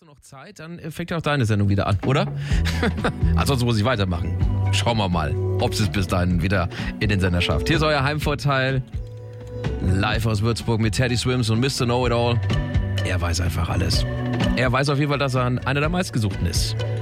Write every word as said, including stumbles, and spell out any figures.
noch Zeit, dann fängt ja auch deine Sendung wieder an, oder? Ansonsten muss ich weitermachen. Schauen wir mal, ob es bis dahin wieder in den Sender schafft. Hier ist euer Heimvorteil. Live aus Würzburg mit Teddy Swims und Mister Know-It-All. Er weiß einfach alles. Er weiß auf jeden Fall, dass er einer der meistgesuchten ist.